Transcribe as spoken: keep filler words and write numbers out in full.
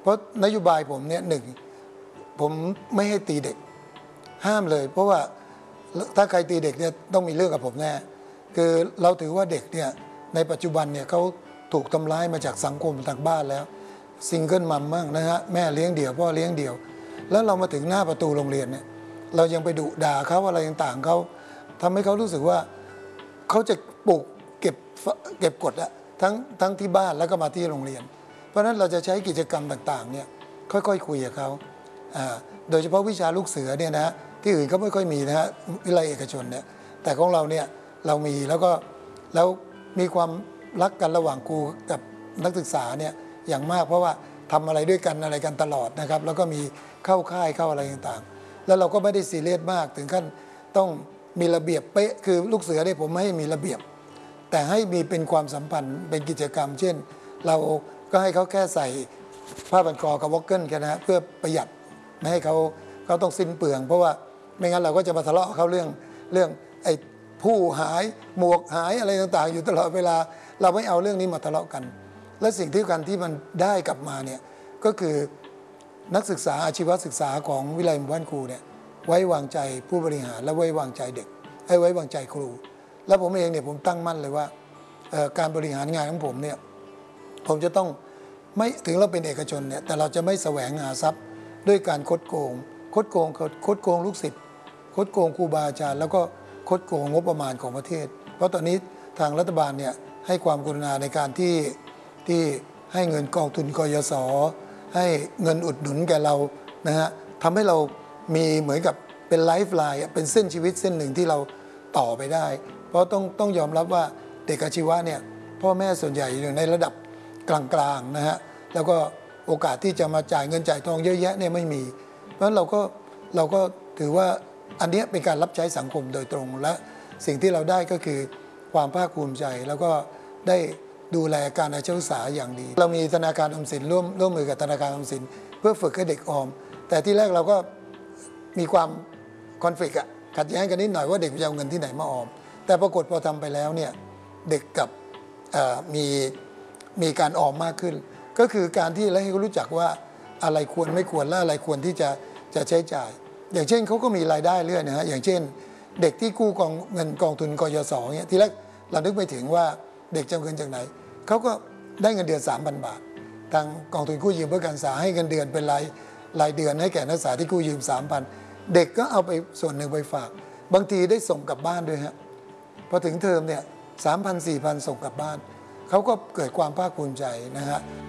เพราะนโยบายผมเนี่ยหนึ่งผมไม่ให้ตีเด็กห้ามเลยเพราะว่าถ้าใครตีเด็กเนี่ยต้องมีเรื่องกับผมแน่คือเราถือว่าเด็กเนี่ยในปัจจุบันเนี่ยเขาถูกทำร้ายมาจากสังคมทางบ้านแล้วซิงเกิลมัมมั่งนะฮะแม่เลี้ยงเดี่ยวพ่อเลี้ยงเดี่ยวแล้วเรามาถึงหน้าประตูโรงเรียนเนี่ยเรายังไปดุด่าเขาอะไรต่างๆเขาทำให้เขารู้สึกว่าเขาจะปลูกเก็บเก็บกดอะทั้งทั้งที่บ้านแล้วก็มาที่โรงเรียนเพราะฉะนั้นเราจะใช้กิจกรรมต่างๆเนี่ยค่อยๆคุยกับเขาโดยเฉพาะวิชาลูกเสือเนี่ยนะที่อื่นก็ไม่ค่อยมีนะฮะวิทยาลัยเอกชนเนี่ยแต่ของเราเนี่ยเรามีแล้วก็แล้วมีความรักกันระหว่างครูกับนักศึกษาเนี่ยอย่างมากเพราะว่าทำอะไรด้วยกันอะไรกันตลอดนะครับแล้วก็มีเข้าค่ายเข้าอะไรต่างๆแล้วเราก็ไม่ได้ซีเรียสมากถึงขั้นต้องมีระเบียบเป๊ะคือลูกเสือเนี่ยผมไม่ให้มีระเบียบแต่ให้มีเป็นความสัมพันธ์เป็นกิจกรรมเช่นเราก็ให้เขาแค่ใส่ผ้าพันคอกับวอกเกิลกันนะเพื่อประหยัดไม่ให้เขาเขาต้องสิ้นเปลืองเพราะว่าไม่งั้นเราก็จะมาทะเลาะเขาเรื่องเรื่องไอ้ผู้หายหมวกหายอะไรต่างๆอยู่ตลอดเวลาเราไม่เอาเรื่องนี้มาทะเลาะกันและสิ่งที่กันที่มันได้กลับมาเนี่ยก็คือนักศึกษาอาชีวศึกษาของวิทยาลัยหมู่บ้านครูเนี่ยไว้วางใจผู้บริหารและไว้วางใจเด็กให้ไว้วางใจครูแล้วผมเองเนี่ยผมตั้งมั่นเลยว่าการบริหารงานของผมเนี่ยผมจะต้องไม่ถึงเราเป็นเอกชนเนี่ยแต่เราจะไม่แสวงหาทรัพย์ด้วยการคดโกงคดโกงคดโกงลูกศิษย์คดโกงครูบาอาจารย์แล้วก็คดโกงงบประมาณของประเทศเพราะตอนนี้ทางรัฐบาลเนี่ยให้ความกรุณาในการที่ที่ให้เงินกองทุนกยศให้เงินอุดหนุนแก่เรานะฮะทำให้เรามีเหมือนกับเป็นไลฟ์ไลน์เป็นเส้นชีวิตเส้นหนึ่งที่เราต่อไปได้เพราะต้องต้องยอมรับว่าเด็กอาชีวะเนี่ยพ่อแม่ส่วนใหญ่อยู่ในระดับกลางๆนะฮะแล้วก็โอกาสที่จะมาจ่ายเงินจ่ายทองเยอะแยะเนี่ยไม่มีเพราะฉะนั้นเราก็เราก็ถือว่าอันนี้เป็นการรับใช้สังคมโดยตรงและสิ่งที่เราได้ก็คือความภาคภูมิใจแล้วก็ได้ดูแลการอาชีวศึกษาอย่างดีเรามีธนาคารออมสินร่วมร่วมมือกับธนาคารออมสินเพื่อฝึกให้เด็กออมแต่ที่แรกเราก็มีความคอนฟ lict อะขัดแย้งกันนิดหน่อยว่าเด็กจะเอาเงินที่ไหนมาออมแต่ปรากฏพอทำไปแล้วเนี่ยเด็กกับมีมีการออมมากขึ้นก็คือการที่ให้เขารู้จักว่าอะไรควรไม่ควรและอะไรควรที่จะจะใช้จ่ายอย่างเช่นเขาก็มีรายได้เรื่อยนะฮะอย่างเช่นเด็กที่กู้กองเงินกองทุนกยศเนี่ยทีแรกเรานึกไปถึงว่าเด็กจะเอาเงินจากไหนเขาก็ได้เงินเดือน สามพัน บาททางกองทุนกู้ยืมเพื่อการศึกษาให้เงินเดือนเป็นรายรายเดือนให้แก่นักศึกษาที่กู้ยืม สามพัน เด็กก็เอาไปส่วนหนึ่งไปฝากบางทีได้ส่งกลับบ้านด้วยฮะพอถึงเทอมเนี่ย สามพัน สี่พัน ส่งกลับบ้านเขาก็เกิดความภาคภูมิใจนะฮะ